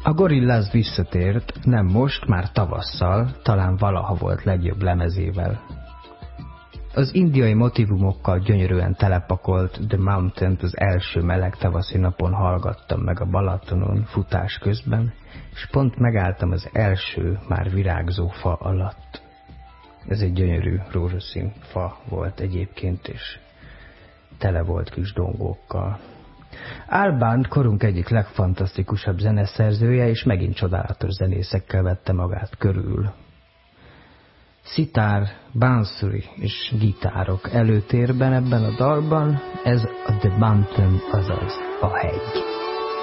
A Gorillaz visszatért, nem most, már tavasszal, talán valaha volt legjobb lemezével. Az indiai motivumokkal gyönyörűen telepakolt The Mountain-t az első meleg tavaszi napon hallgattam meg a Balatonon futás közben, és pont megálltam az első, már virágzó fa alatt. Ez egy gyönyörű rózsaszín fa volt egyébként, és tele volt kis dongókkal. Al Band korunk egyik legfantasztikusabb zeneszerzője, és megint csodálatos zenészekkel vette magát körül. Szitár, bansuri és gitárok előtérben ebben a dalban, ez a The Mountain, azaz a hegy.